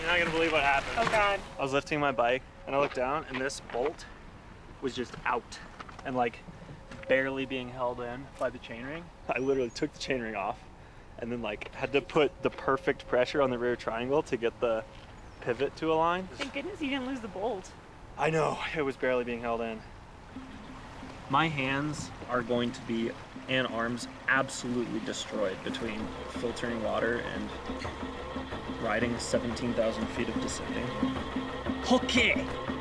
not gonna believe what happened. Oh God. I was lifting my bike and I looked down and this bolt was just out and like barely being held in by the chainring. I literally took the chainring off and then like had to put the perfect pressure on the rear triangle to get the pivot to align. Thank goodness you didn't lose the bolt. I know, it was barely being held in. My hands are going to be, and arms, absolutely destroyed between filtering water and riding 17,000 feet of descending. Okay.